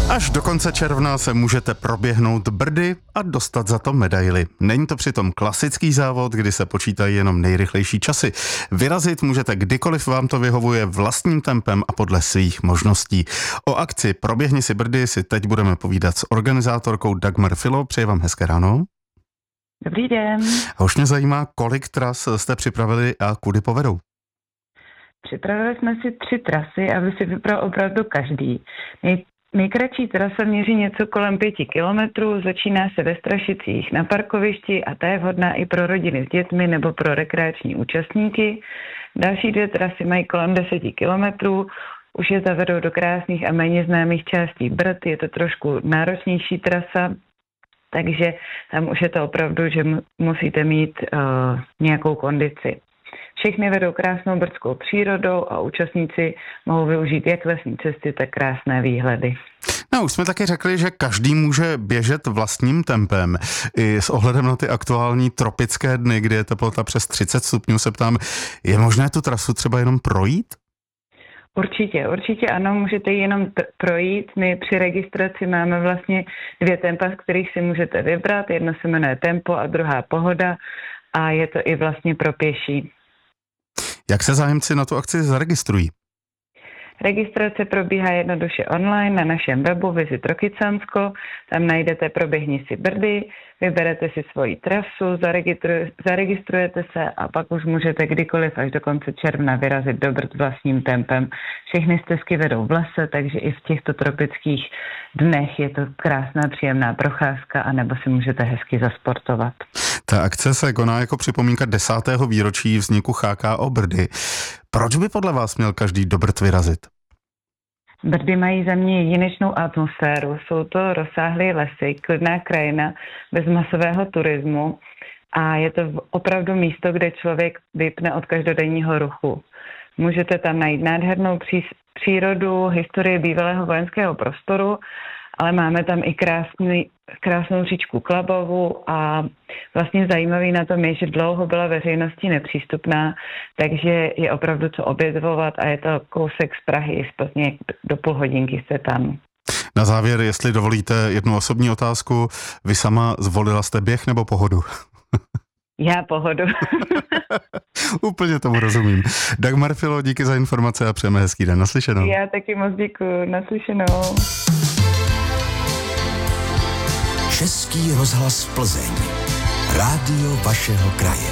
Až do konce června se můžete proběhnout Brdy a dostat za to medaili. Není to přitom klasický závod, kdy se počítají jenom nejrychlejší časy. Vyrazit můžete kdykoliv vám to vyhovuje vlastním tempem a podle svých možností. O akci Proběhni si Brdy si teď budeme povídat s organizátorkou Dagmar Filo. Přeji vám hezké ráno. Dobrý den. A už mě zajímá, kolik tras jste připravili a kudy povedou. Připravili jsme si 3 trasy, aby si vybral opravdu každý. Nejkratší trasa měří něco kolem 5 kilometrů, začíná se ve Strašicích na parkovišti a ta je vhodná i pro rodiny s dětmi nebo pro rekreační účastníky. Další 2 trasy mají kolem 10 kilometrů, už je zavedou do krásných a méně známých částí Brd, je to trošku náročnější trasa, takže tam už je to opravdu, že musíte mít nějakou kondici. Všechny vedou krásnou brdskou přírodou a účastníci mohou využít jak lesní cesty, tak krásné výhledy. No, už jsme taky řekli, že každý může běžet vlastním tempem. I s ohledem na ty aktuální tropické dny, kdy je teplota přes 30 stupňů, se ptám, je možné tu trasu třeba jenom projít? Určitě ano, můžete ji jenom projít. My při registraci máme vlastně 2 tempa, z kterých si můžete vybrat. Jedno se jmenuje Tempo a druhá Pohoda a je to i vlastně pro pěší. Jak se zájemci na tu akci zaregistrují? Registrace probíhá jednoduše online na našem webu Visit Rokycansko. Tam najdete Proběhni si Brdy, vyberete si svoji trasu, zaregistrujete se a pak už můžete kdykoliv až do konce června vyrazit do Brd vlastním tempem. Všechny stezky vedou v lese, takže i v těchto tropických dnech je to krásná, příjemná procházka a nebo si můžete hezky zasportovat. Ta akce se koná jako připomínka 10. výročí vzniku CHKO Brdy. Proč by podle vás měl každý do Brd vyrazit? Brdy mají za mě jedinečnou atmosféru. Jsou to rozsáhlé lesy, klidná krajina, bez masového turismu a je to opravdu místo, kde člověk vypne od každodenního ruchu. Můžete tam najít nádhernou přírodu, historii bývalého vojenského prostoru, ale máme tam i krásnou říčku Klabovu a vlastně zajímavý na tom je, že dlouho byla veřejnosti nepřístupná, takže je opravdu co objevovat a je to kousek z Prahy, z Plzně do půl hodinky jste tam. Na závěr, jestli dovolíte jednu osobní otázku, vy sama zvolila jste běh nebo pohodu? Já Pohodu. Úplně tomu rozumím. Dagmar Filo, díky za informace a přejeme hezký den. Naslyšenou. Já taky moc děkuju. Naslyšenou. Český rozhlas Plzeň. Rádio vašeho kraje.